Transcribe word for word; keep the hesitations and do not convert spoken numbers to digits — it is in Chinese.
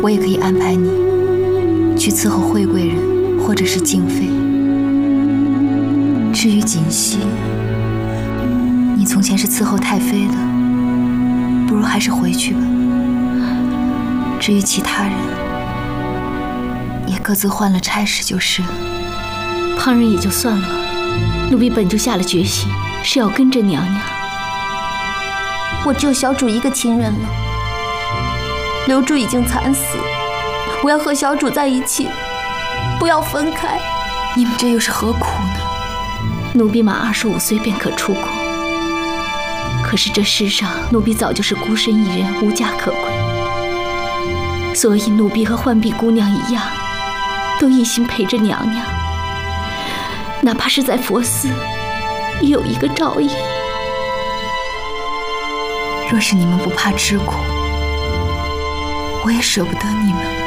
我也可以安排你去伺候惠贵人或者是静妃。至于锦汐，你从前是伺候太妃的，不如还是回去吧。至于其他人，也各自换了差事就是了。 旁人也就算了，奴婢本就下了决心，是要跟着娘娘。 我只有小主一个亲人了，刘珠已经惨死，我要和小主在一起，不要分开。 你们这又是何苦呢？ 奴婢满二十五岁便可出宫，可是这世上奴婢早就是孤身一人，无家可归，所以奴婢和浣碧姑娘一样，都一心陪着娘娘，哪怕是在佛寺，也有一个照应。 若是你们不怕吃苦，我也舍不得你们。